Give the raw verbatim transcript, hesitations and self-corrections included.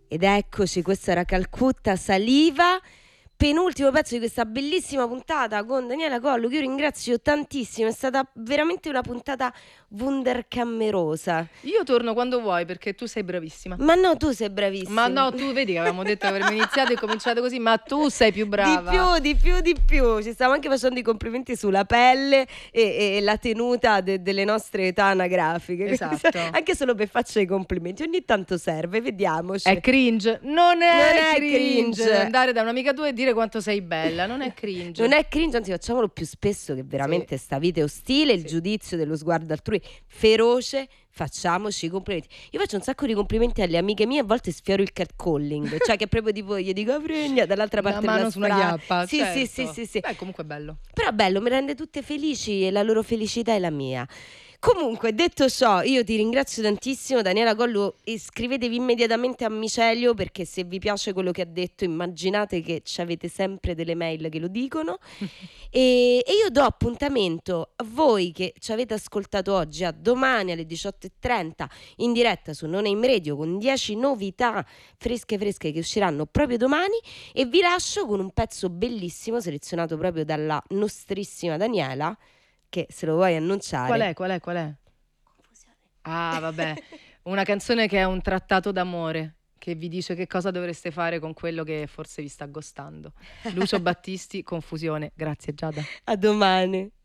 Ed eccoci, questo era Calcutta Saliva, penultimo pezzo di questa bellissima puntata con Daniela Collu, che io ringrazio tantissimo, è stata veramente una puntata wunderkammerosa. Io torno quando vuoi perché tu sei bravissima. Ma no, tu sei bravissima. Ma no, tu vedi che avevamo detto che avremmo iniziato e cominciato così, ma tu sei più brava. Di più, di più, di più. Ci stiamo anche facendo i complimenti sulla pelle e, e la tenuta de, delle nostre età anagrafiche. Esatto. Anche solo per farci i complimenti, ogni tanto serve, vediamoci. È cringe, non è, Non è cringe. cringe. Andare da un'amica tua e dire quanto sei bella, non è cringe. Non è cringe, anzi facciamolo più spesso, che veramente Sì. sta vita è ostile, il Sì. giudizio dello sguardo altrui feroce. Facciamoci i complimenti. Io faccio un sacco di complimenti alle amiche mie, a volte sfioro il catcalling, cioè che proprio tipo gli dico pregna dall'altra Una parte mano della su una strada. chiappa, Sì, certo. sì, sì, sì, sì. Beh, comunque è bello. Però bello, mi rende tutte felici e la loro felicità è la mia. Comunque, detto ciò, io ti ringrazio tantissimo, Daniela Collu. Iscrivetevi immediatamente a Micelio, perché se vi piace quello che ha detto, immaginate che ci avete sempre delle mail che lo dicono. e, e io do appuntamento a voi che ci avete ascoltato oggi a domani alle diciotto e trenta in diretta su Non Aim Radio con dieci novità fresche fresche che usciranno proprio domani, e vi lascio con un pezzo bellissimo selezionato proprio dalla nostrissima Daniela, che se lo vuoi annunciare. Qual è, qual è, qual è? Confusione. Ah, vabbè, una canzone che è un trattato d'amore, che vi dice che cosa dovreste fare con quello che forse vi sta gostando. Lucio Battisti, Confusione. Grazie Giada. A domani.